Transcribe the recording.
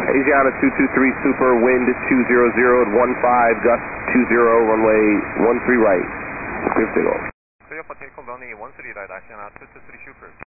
Asiana 223 Super, wind 200 at 15, gust 20, runway 13 right. Clear for takeoff. Clear for takeoff, runway 13 right, Asiana 223 Super.